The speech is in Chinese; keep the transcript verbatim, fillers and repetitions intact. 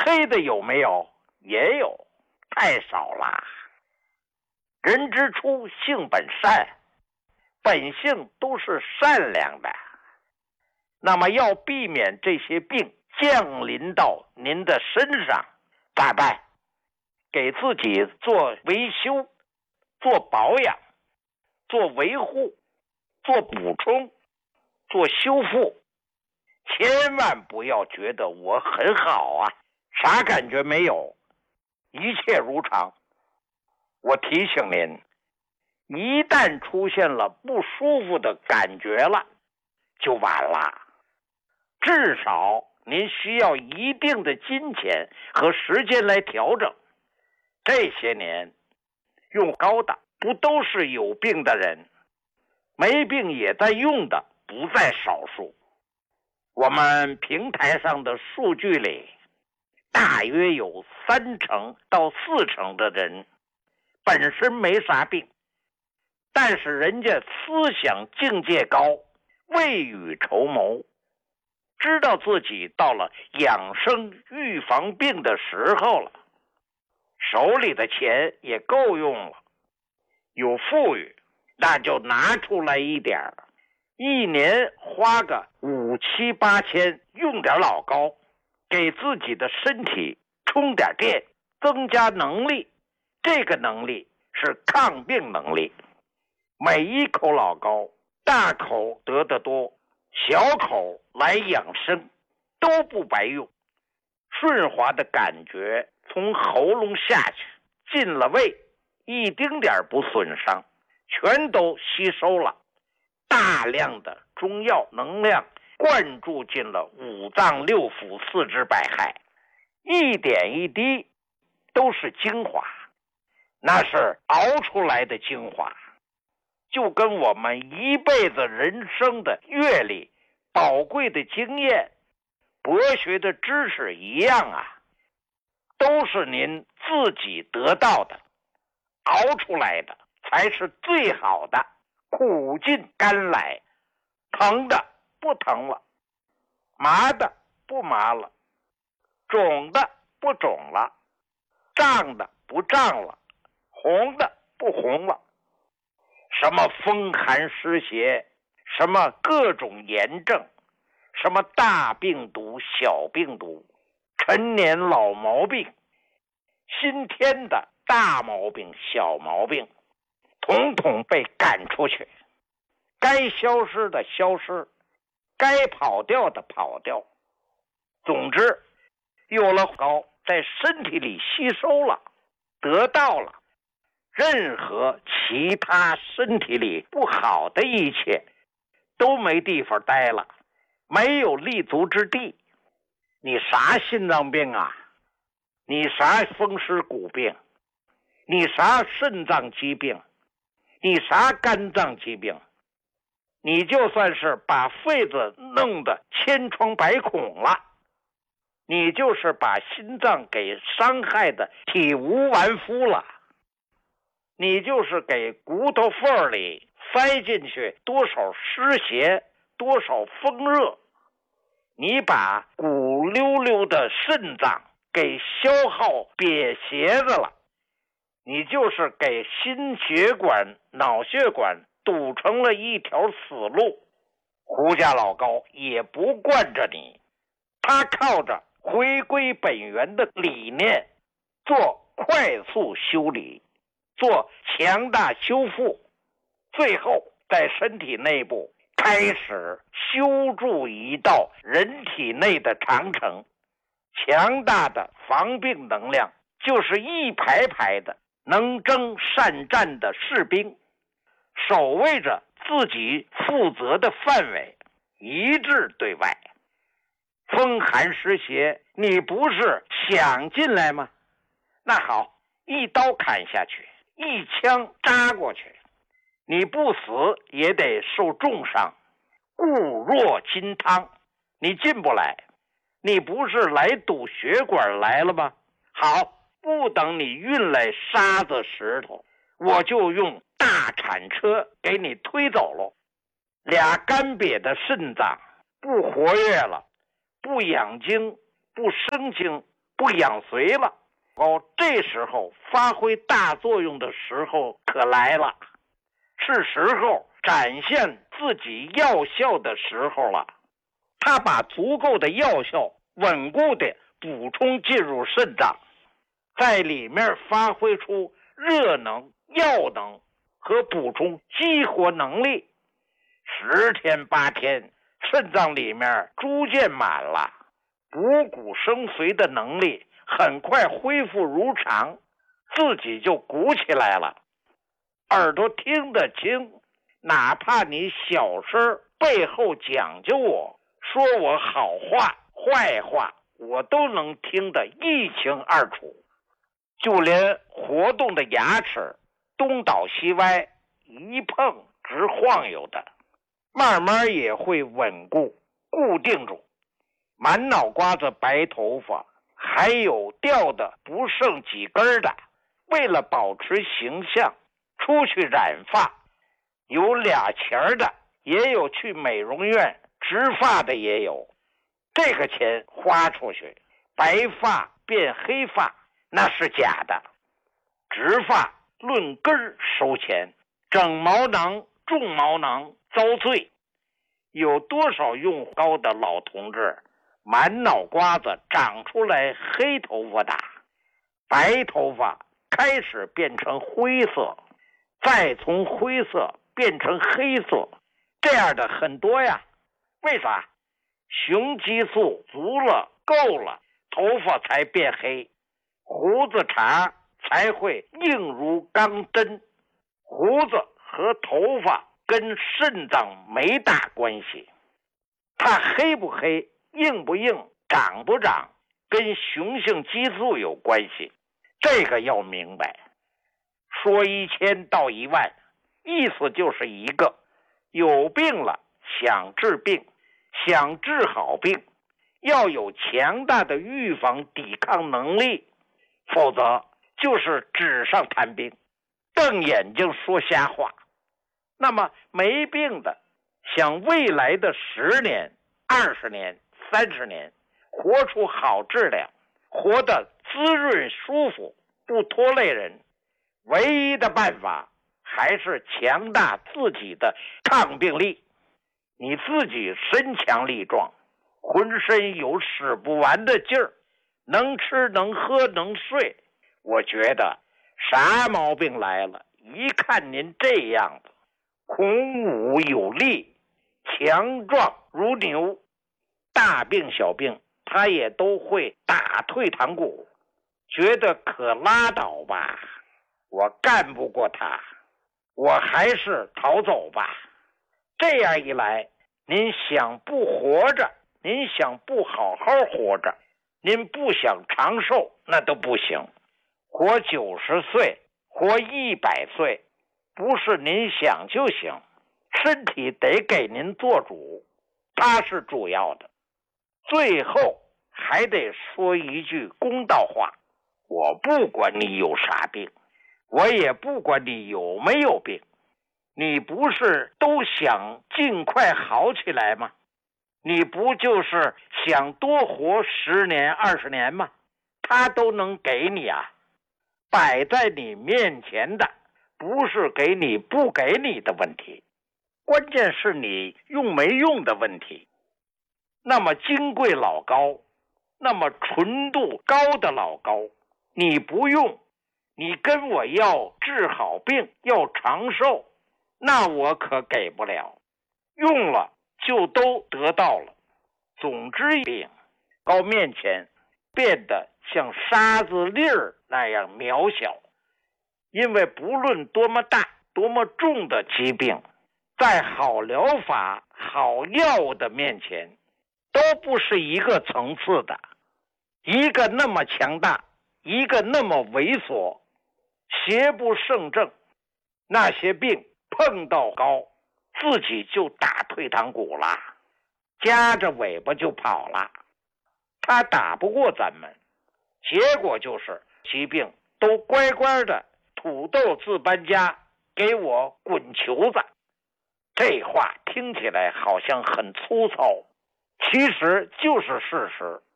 黑的有没有？也有，太少了。人之初性本善，本性都是善良的。那么要避免这些病降临到您的身上，咋办？给自己做维修，做保养，做维护，做补充，做修复。千万不要觉得我很好啊，啥感觉没有，一切如常。我提醒您，一旦出现了不舒服的感觉了，就完了。至少您需要一定的金钱和时间来调整。这些年用高的不都是有病的人，没病也在用的不在少数。我们平台上的数据里，大约有三成到四成的人本身没啥病，但是人家思想境界高，未雨绸缪，知道自己到了养生预防病的时候了，手里的钱也够用了，有富裕，那就拿出来一点，一年花个五七八千，用点老高，给自己的身体充点电，增加能力。这个能力是抗病能力。每一口老高，大口得得多，小口来养生，都不白用。顺滑的感觉从喉咙下去，进了胃，一丁点不损伤，全都吸收了。大量的中药能量灌注进了五脏六腑四肢百骸，一点一滴都是精华，那是熬出来的精华，就跟我们一辈子人生的阅历、宝贵的经验、博学的知识一样啊，都是您自己得到的，熬出来的才是最好的，苦尽甘来。疼的不疼了，麻的不麻了，肿的不肿了，胀的不胀了，红的不红了。什么风寒湿邪，什么各种炎症，什么大病毒小病毒，陈年老毛病，新添的大毛病小毛病，统统被赶出去，该消失的消失，该跑掉的跑掉。总之，有了高在身体里吸收了，得到了，任何其他身体里不好的一切都没地方待了，没有立足之地。你啥心脏病啊？你啥风湿骨病？你啥肾脏疾病？你啥肝脏疾病？你就算是把肺子弄得千疮百孔了，你就是把心脏给伤害的体无完肤了，你就是给骨头缝里塞进去多少湿邪，多少风热，你把骨溜溜的肾脏给消耗瘪斜子了，你就是给心血管、脑血管堵成了一条死路。胡家老高也不惯着你，他靠着回归本源的理念做快速修理，做强大修复，最后在身体内部开始修筑一道人体内的长城。强大的防病能量就是一排排的能征善战的士兵，守卫着自己负责的范围，一致对外。风寒湿邪，你不是想进来吗？那好，一刀砍下去，一枪扎过去，你不死也得受重伤，固若金汤，你进不来。你不是来堵血管来了吗？好，不等你运来沙子石头，我就用大铲车给你推走了。俩干瘪的肾脏不活跃了，不养精，不生精， 不养髓了。哦，这时候发挥大作用的时候可来了，是时候展现自己药效的时候了。他把足够的药效稳固的补充进入肾脏，在里面发挥出热能、药能和补充激活能力。十天八天，肾脏里面逐渐满了，补骨生髓的能力很快恢复如常，自己就鼓起来了。耳朵听得清，哪怕你小声背后讲究我，说我好话坏话，我都能听得一清二楚。就连活动的牙齿东倒西歪，一碰直晃悠的，慢慢也会稳固固定住。满脑瓜子白头发，还有掉的不剩几根的，为了保持形象出去染发，有俩钱的，也有去美容院植发的，也有。这个钱花出去，白发变黑发那是假的。植发论根收钱，整毛囊种毛囊遭罪。有多少用膏的老同志满脑瓜子长出来黑头发的，白头发开始变成灰色，再从灰色变成黑色，这样的很多呀。为啥？雄激素足了够了，头发才变黑，胡子茬才会硬如钢针。胡子和头发跟肾脏没大关系，它黑不黑，硬不硬，长不长，跟雄性激素有关系。这个要明白。说一千道一万，意思就是一个，有病了想治病，想治好病，要有强大的预防抵抗能力，否则就是纸上谈兵，瞪眼睛说瞎话。那么没病的想未来的十年、二十年、三十年活出好质量，活得滋润舒服，不拖累人，唯一的办法还是强大自己的抗病力。你自己身强力壮，浑身有使不完的劲儿，能吃能喝能睡，我觉得啥毛病来了，一看您这样子，孔武有力，强壮如牛，大病小病他也都会打退堂鼓，觉得可拉倒吧，我干不过他，我还是逃走吧。这样一来，您想不活着，您想不好好活着，您不想长寿，那都不行。活九十岁，活一百岁，不是您想就行，身体得给您做主，它是主要的。最后还得说一句公道话，我不管你有啥病，我也不管你有没有病，你不是都想尽快好起来吗？你不就是想多活十年二十年吗？他都能给你啊。摆在你面前的不是给你不给你的问题，关键是你用没用的问题。那么金贵老高，那么纯度高的老高，你不用，你跟我要治好病，要长寿，那我可给不了。用了就都得到了。总之病高面前变得像沙子粒儿那样渺小，因为不论多么大多么重的疾病，在好疗法好药物的面前都不是一个层次的，一个那么强大，一个那么猥琐，邪不胜正。那些病碰到高，自己就打退堂鼓了，夹着尾巴就跑了。他打不过咱们，结果就是疾病都乖乖的土豆自搬家，给我滚球子。这话听起来好像很粗糙，其实就是事实。